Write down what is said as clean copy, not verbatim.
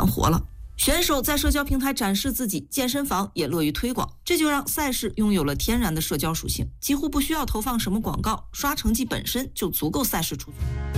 干活了。选手在社交平台展示自己，健身房也乐于推广，这就让赛事拥有了天然的社交属性，几乎不需要投放什么广告，刷成绩本身就足够赛事出圈。